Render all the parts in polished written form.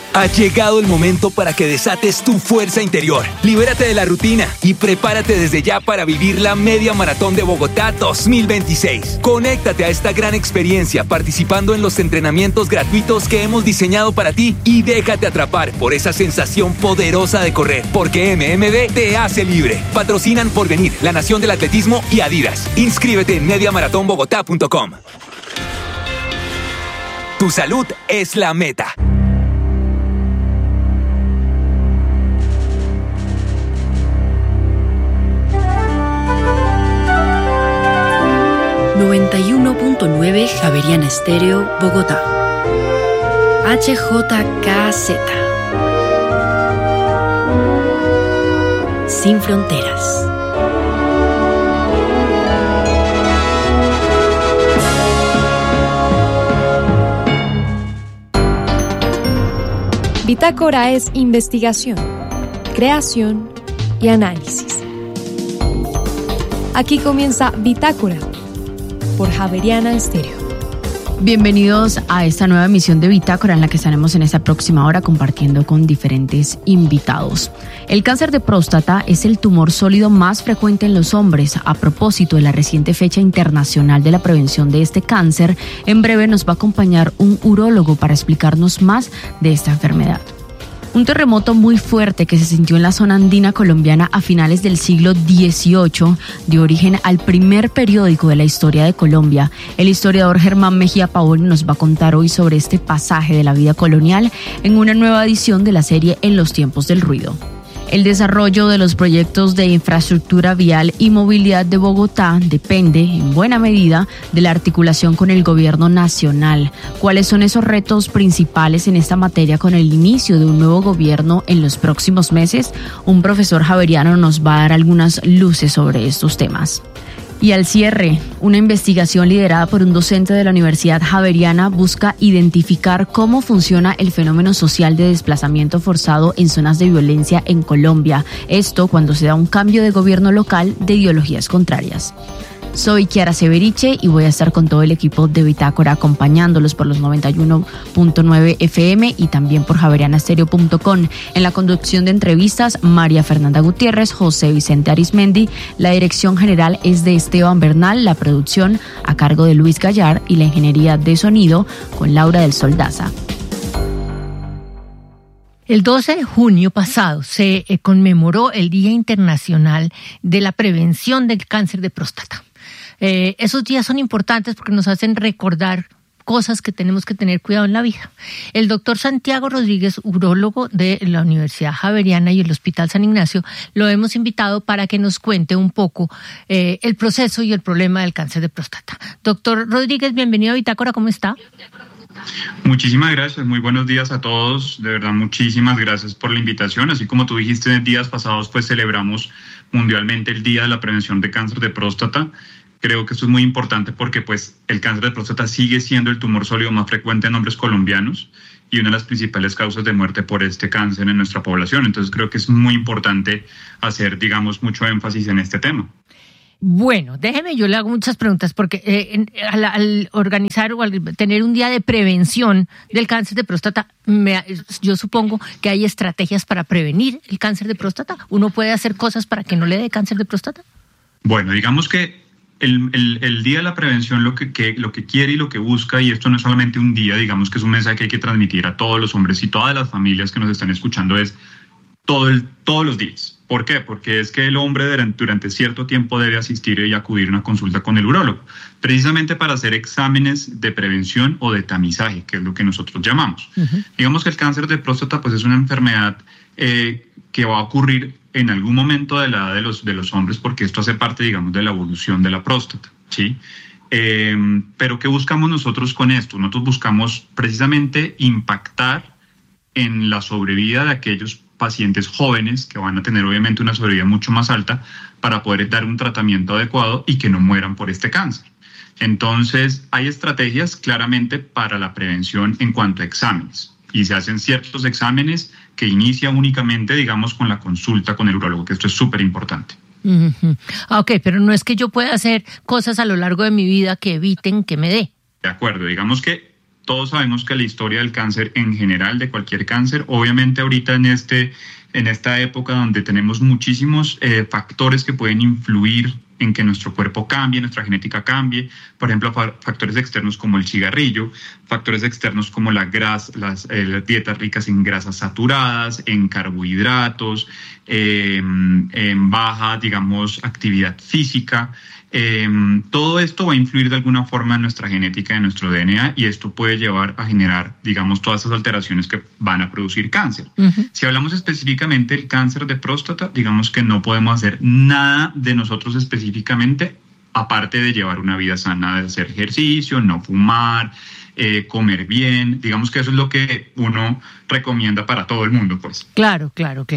Ha llegado el momento para que desates tu fuerza interior. Libérate de la rutina y prepárate desde ya para vivir la Media Maratón de Bogotá 2026. Conéctate a esta gran experiencia participando en los entrenamientos gratuitos que hemos diseñado para ti y déjate atrapar por esa sensación poderosa de correr, porque MMD te hace libre. Patrocinan Porvenir, La Nación del Atletismo y Adidas. Inscríbete en mediamaratonbogotá.com. Tu salud es la meta. ...91.9 Javeriana Estéreo, Bogotá. HJKZ. Sin fronteras. Bitácora es investigación, creación y análisis. Aquí comienza Bitácora por Javeriana Estéreo. Bienvenidos a esta nueva emisión de Bitácora en la que estaremos en esta próxima hora compartiendo con diferentes invitados. El cáncer de próstata es el tumor sólido más frecuente en los hombres. A propósito de la reciente fecha internacional de la prevención de este cáncer, en breve nos va a acompañar un urólogo para explicarnos más de esta enfermedad. Un terremoto muy fuerte que se sintió en la zona andina colombiana a finales del siglo XVIII dio origen al primer periódico de la historia de Colombia. El historiador Germán Mejía Pavón nos va a contar hoy sobre este pasaje de la vida colonial en una nueva edición de la serie En los tiempos del ruido. El desarrollo de los proyectos de infraestructura vial y movilidad de Bogotá depende, en buena medida, de la articulación con el gobierno nacional. ¿Cuáles son esos retos principales en esta materia con el inicio de un nuevo gobierno en los próximos meses? Un profesor javeriano nos va a dar algunas luces sobre estos temas. Y al cierre, una investigación liderada por un docente de la Universidad Javeriana busca identificar cómo funciona el fenómeno social de desplazamiento forzado en zonas de violencia en Colombia. Esto cuando se da un cambio de gobierno local de ideologías contrarias. Soy Kiara Severiche y voy a estar con todo el equipo de Bitácora acompañándolos por los 91.9 FM y también por javerianastereo.com. En la conducción de entrevistas, María Fernanda Gutiérrez, José Vicente Arismendi. La dirección general es de Esteban Bernal, la producción a cargo de Luis Gallar y la ingeniería de sonido con Laura del Sol Daza. El 12 de junio pasado se conmemoró el Día Internacional de la Prevención del Cáncer de Próstata. Esos días son importantes porque nos hacen recordar cosas que tenemos que tener cuidado en la vida. El doctor Santiago Rodríguez, urólogo de la Universidad Javeriana y el Hospital San Ignacio, lo hemos invitado para que nos cuente un poco el proceso y el problema del cáncer de próstata. Doctor Rodríguez, bienvenido a Bitácora, ¿cómo está? Muchísimas gracias, muy buenos días a todos, de verdad muchísimas gracias por la invitación. Así como tú dijiste en días pasados, pues celebramos mundialmente el Día de la Prevención de Cáncer de Próstata. Creo que esto es muy importante porque pues el cáncer de próstata sigue siendo el tumor sólido más frecuente en hombres colombianos y una de las principales causas de muerte por este cáncer en nuestra población. Entonces creo que es muy importante hacer, digamos, mucho énfasis en este tema. Bueno, déjeme, yo le hago muchas preguntas porque al organizar o al tener un día de prevención del cáncer de próstata, yo supongo que hay estrategias para prevenir el cáncer de próstata. ¿Uno puede hacer cosas para que no le dé cáncer de próstata? Bueno, digamos que el Día de la Prevención lo que quiere y lo que busca, y esto no es solamente un día, digamos que es un mensaje que hay que transmitir a todos los hombres y todas las familias que nos están escuchando, es todos los días. ¿Por qué? Porque es que el hombre durante cierto tiempo debe asistir y acudir a una consulta con el urólogo, precisamente para hacer exámenes de prevención o de tamizaje, que es lo que nosotros llamamos. Uh-huh. Digamos que el cáncer de próstata pues es una enfermedad que va a ocurrir en algún momento de la edad de los hombres, porque esto hace parte, digamos, de la evolución de la próstata, ¿sí? Pero ¿qué buscamos nosotros con esto? Nosotros buscamos precisamente impactar en la sobrevida de aquellos pacientes jóvenes que van a tener obviamente una sobrevida mucho más alta para poder dar un tratamiento adecuado y que no mueran por este cáncer. Entonces, hay estrategias claramente para la prevención en cuanto a exámenes y se hacen ciertos exámenes que inicia únicamente, digamos, con la consulta con el urólogo, que esto es súper importante. Uh-huh. Ok, pero no es que yo pueda hacer cosas a lo largo de mi vida que eviten que me dé. De acuerdo, digamos que todos sabemos que la historia del cáncer en general, de cualquier cáncer, obviamente ahorita en esta época donde tenemos muchísimos factores que pueden influir en que nuestro cuerpo cambie, nuestra genética cambie, por ejemplo, factores externos como el cigarrillo, factores externos como las dietas ricas en grasas saturadas, en carbohidratos, en baja, digamos, actividad física. Todo esto va a influir de alguna forma en nuestra genética, en nuestro DNA, y esto puede llevar a generar, digamos, todas esas alteraciones que van a producir cáncer. Si hablamos específicamente del cáncer de próstata, digamos que no podemos hacer nada de nosotros específicamente, aparte de llevar una vida sana, de hacer ejercicio, no fumar, comer bien. Digamos que eso es lo que uno recomienda para todo el mundo, pues. Claro.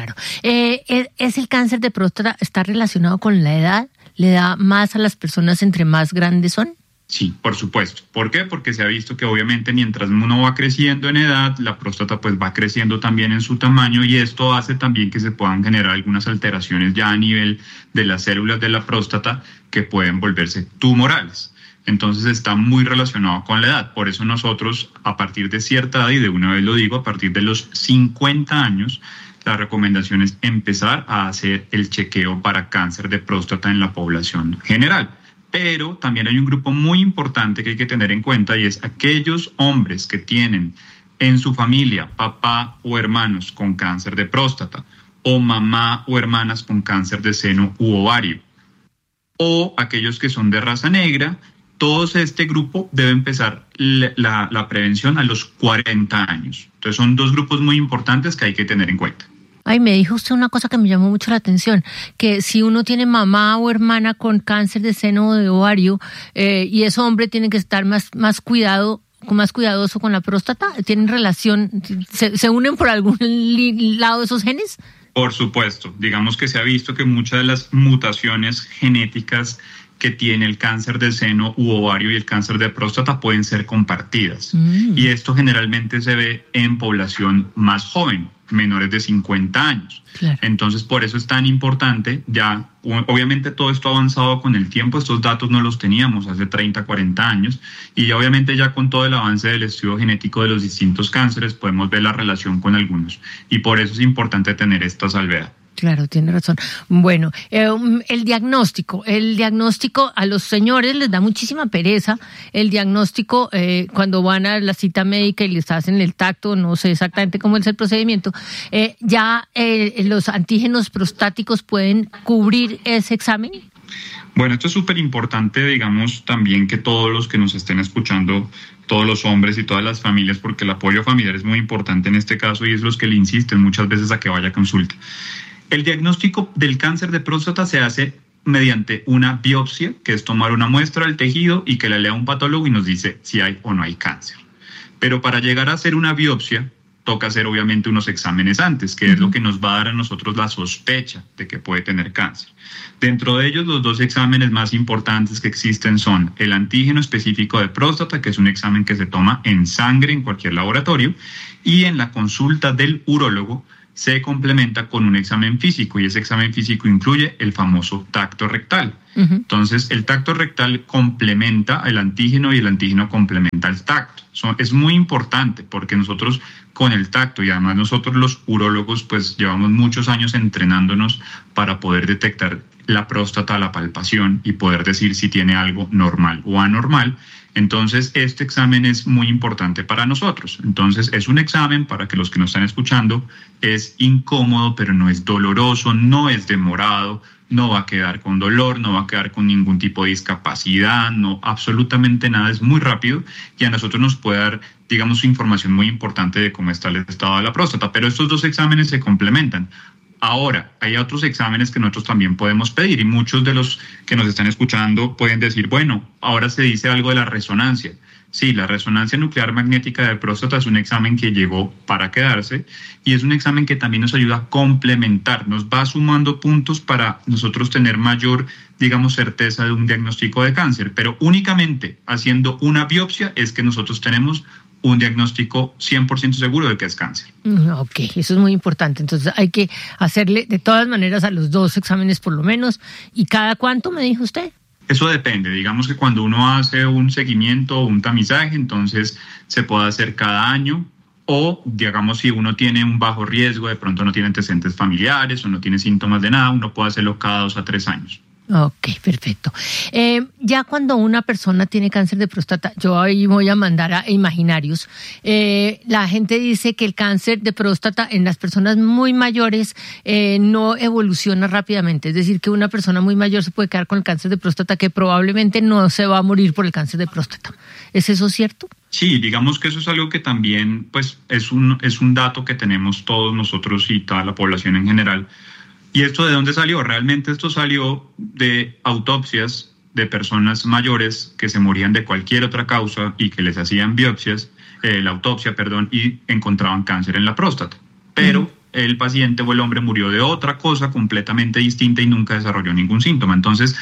¿Es el cáncer de próstata, está relacionado con la edad? ¿Le da más a las personas entre más grandes son? Sí, por supuesto. ¿Por qué? Porque se ha visto que obviamente mientras uno va creciendo en edad, la próstata pues va creciendo también en su tamaño, y esto hace también que se puedan generar algunas alteraciones ya a nivel de las células de la próstata que pueden volverse tumorales. Entonces está muy relacionado con la edad. Por eso nosotros, a partir de cierta edad, y de una vez lo digo, a partir de los 50 años, la recomendación es empezar a hacer el chequeo para cáncer de próstata en la población general. Pero también hay un grupo muy importante que hay que tener en cuenta, y es aquellos hombres que tienen en su familia papá o hermanos con cáncer de próstata, o mamá o hermanas con cáncer de seno u ovario, o aquellos que son de raza negra. Todo este grupo debe empezar la prevención a los 40 años. Entonces son dos grupos muy importantes que hay que tener en cuenta. Ay, me dijo usted una cosa que me llamó mucho la atención, que si uno tiene mamá o hermana con cáncer de seno o de ovario, y ese hombre tiene que estar más cuidadoso con la próstata, ¿tienen relación, se unen por algún lado esos genes? Por supuesto, digamos que se ha visto que muchas de las mutaciones genéticas que tiene el cáncer de seno u ovario y el cáncer de próstata pueden ser compartidas. Y esto generalmente se ve en población más joven, menores de 50 años. Claro. Entonces, por eso es tan importante. Ya, obviamente todo esto ha avanzado con el tiempo. Estos datos no los teníamos hace 30, 40 años. Y ya obviamente ya con todo el avance del estudio genético de los distintos cánceres podemos ver la relación con algunos. Y por eso es importante tener esta salvedad. Claro, tiene razón. Bueno, el diagnóstico a los señores les da muchísima pereza. El diagnóstico, cuando van a la cita médica y les hacen el tacto, no sé exactamente cómo es el procedimiento, los antígenos prostáticos pueden cubrir ese examen. Bueno, esto es súper importante, digamos, también que todos los que nos estén escuchando, todos los hombres y todas las familias, porque el apoyo familiar es muy importante en este caso, y es los que le insisten muchas veces a que vaya a consulta. El diagnóstico del cáncer de próstata se hace mediante una biopsia, que es tomar una muestra del tejido y que la lea un patólogo y nos dice si hay o no hay cáncer. Pero para llegar a hacer una biopsia, toca hacer obviamente unos exámenes antes, que es lo que nos va a dar a nosotros la sospecha de que puede tener cáncer. Dentro de ellos, los dos exámenes más importantes que existen son el antígeno específico de próstata, que es un examen que se toma en sangre en cualquier laboratorio, y en la consulta del urólogo se complementa con un examen físico, y ese examen físico incluye el famoso tacto rectal. Entonces, el tacto rectal complementa el antígeno y el antígeno complementa el tacto. Es muy importante porque nosotros con el tacto, y además nosotros los urólogos pues llevamos muchos años entrenándonos para poder detectar la próstata a la palpación y poder decir si tiene algo normal o anormal. Entonces, este examen es muy importante para nosotros. Entonces, es un examen, para que los que nos están escuchando, es incómodo, pero no es doloroso, no es demorado, no va a quedar con dolor, no va a quedar con ningún tipo de discapacidad, no, absolutamente nada, es muy rápido, y a nosotros nos puede dar, digamos, información muy importante de cómo está el estado de la próstata. Pero estos dos exámenes se complementan. Ahora, hay otros exámenes que nosotros también podemos pedir, y muchos de los que nos están escuchando pueden decir, bueno, ahora se dice algo de la resonancia. Sí, la resonancia nuclear magnética de próstata es un examen que llegó para quedarse, y es un examen que también nos ayuda a complementar, nos va sumando puntos para nosotros tener mayor, digamos, certeza de un diagnóstico de cáncer. Pero únicamente haciendo una biopsia es que nosotros tenemos un diagnóstico 100% seguro de que es cáncer. Ok, eso es muy importante. Entonces hay que hacerle de todas maneras a los dos exámenes por lo menos. ¿Y cada cuánto me dijo usted? Eso depende. Digamos que cuando uno hace un seguimiento o un tamizaje, entonces se puede hacer cada año. O, digamos, si uno tiene un bajo riesgo, de pronto no tiene antecedentes familiares o no tiene síntomas de nada, uno puede hacerlo cada 2 a 3 años. Ok, perfecto. Ya cuando una persona tiene cáncer de próstata, yo ahí voy a mandar a imaginarios, la gente dice que el cáncer de próstata en las personas muy mayores no evoluciona rápidamente. Es decir, que una persona muy mayor se puede quedar con el cáncer de próstata que probablemente no se va a morir por el cáncer de próstata. ¿Es eso cierto? Sí, digamos que eso es algo que también pues, es un dato que tenemos todos nosotros y toda la población en general. ¿Y esto de dónde salió? Realmente esto salió de autopsias de personas mayores que se morían de cualquier otra causa y que les hacían la autopsia, y encontraban cáncer en la próstata. Pero el paciente o el hombre murió de otra cosa completamente distinta y nunca desarrolló ningún síntoma. Entonces,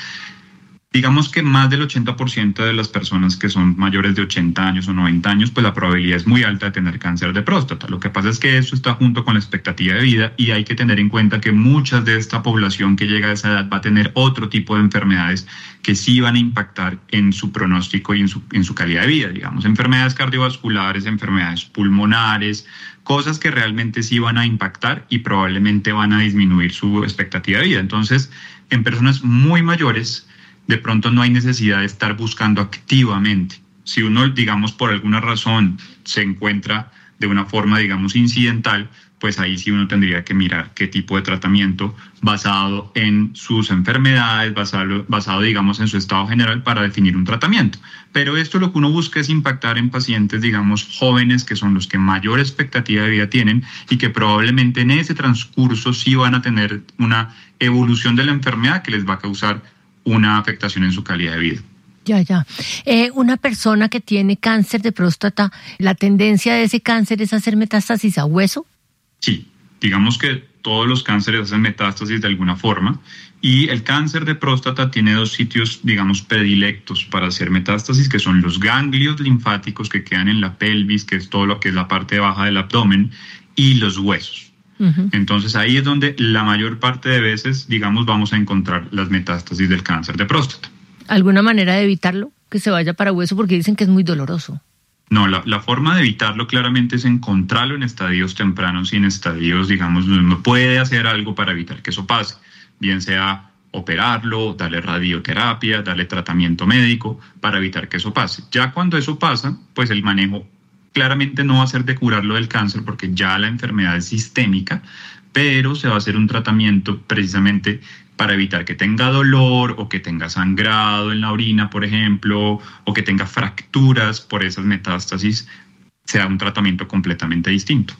digamos que más del 80% de las personas que son mayores de 80 años o 90 años, pues la probabilidad es muy alta de tener cáncer de próstata. Lo que pasa es que eso está junto con la expectativa de vida y hay que tener en cuenta que muchas de esta población que llega a esa edad va a tener otro tipo de enfermedades que sí van a impactar en su pronóstico y en su calidad de vida. Digamos, enfermedades cardiovasculares, enfermedades pulmonares, cosas que realmente sí van a impactar y probablemente van a disminuir su expectativa de vida. Entonces, en personas muy mayores, de pronto no hay necesidad de estar buscando activamente. Si uno, digamos, por alguna razón se encuentra de una forma, digamos, incidental, pues ahí sí uno tendría que mirar qué tipo de tratamiento basado en sus enfermedades, basado, digamos, en su estado general para definir un tratamiento. Pero esto lo que uno busca es impactar en pacientes, digamos, jóvenes, que son los que mayor expectativa de vida tienen y que probablemente en ese transcurso sí van a tener una evolución de la enfermedad que les va a causar una afectación en su calidad de vida. Ya. Una persona que tiene cáncer de próstata, ¿la tendencia de ese cáncer es hacer metástasis a hueso? Sí, digamos que todos los cánceres hacen metástasis de alguna forma y el cáncer de próstata tiene 2 sitios, digamos, predilectos para hacer metástasis, que son los ganglios linfáticos que quedan en la pelvis, que es todo lo que es la parte baja del abdomen, y los huesos. Entonces ahí es donde la mayor parte de veces, digamos, vamos a encontrar las metástasis del cáncer de próstata. ¿Alguna manera de evitarlo? Que se vaya para hueso, porque dicen que es muy doloroso. No, la forma de evitarlo claramente es encontrarlo en estadios tempranos y en estadios, digamos, donde uno puede hacer algo para evitar que eso pase. Bien sea operarlo, darle radioterapia, darle tratamiento médico para evitar que eso pase. Ya cuando eso pasa, pues el manejo claramente no va a ser de curarlo del cáncer porque ya la enfermedad es sistémica, pero se va a hacer un tratamiento precisamente para evitar que tenga dolor o que tenga sangrado en la orina, por ejemplo, o que tenga fracturas por esas metástasis, sea un tratamiento completamente distinto.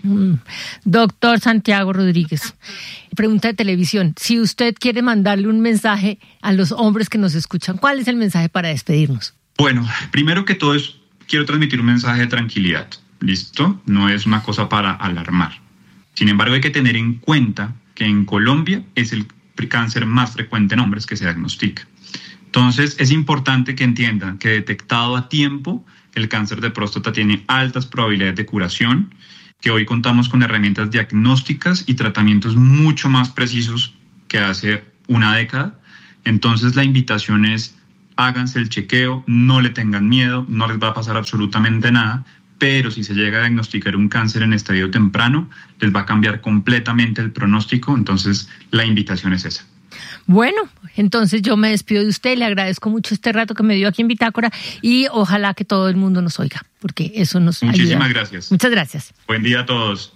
Doctor Santiago Rodríguez, pregunta de televisión. Si usted quiere mandarle un mensaje a los hombres que nos escuchan, ¿cuál es el mensaje para despedirnos? Bueno, primero que todo quiero transmitir un mensaje de tranquilidad, ¿listo? No es una cosa para alarmar. Sin embargo, hay que tener en cuenta que en Colombia es el cáncer más frecuente en hombres que se diagnostica. Entonces, es importante que entiendan que detectado a tiempo, el cáncer de próstata tiene altas probabilidades de curación, que hoy contamos con herramientas diagnósticas y tratamientos mucho más precisos que hace una década. Entonces, la invitación es: háganse el chequeo, no le tengan miedo, no les va a pasar absolutamente nada, pero si se llega a diagnosticar un cáncer en estadio temprano, les va a cambiar completamente el pronóstico, entonces la invitación es esa. Bueno, entonces yo me despido de usted, le agradezco mucho este rato que me dio aquí en Bitácora y ojalá que todo el mundo nos oiga, porque eso nos ayuda. Muchísimas gracias. Muchas gracias. Buen día a todos.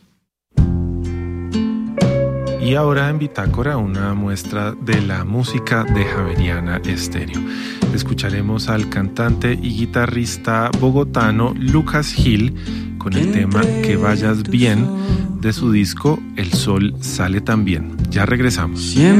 Y ahora en Bitácora una muestra de la música de Javeriana Estéreo. Escucharemos al cantante y guitarrista bogotano Lucas Gil con el tema Que Vayas Bien de su disco El Sol Sale También. Ya regresamos.